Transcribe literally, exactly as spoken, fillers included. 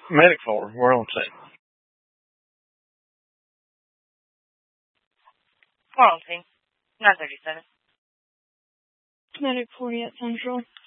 Medic four, we're on scene. We're on scene. nine thirty-seven. Medic forty at Central.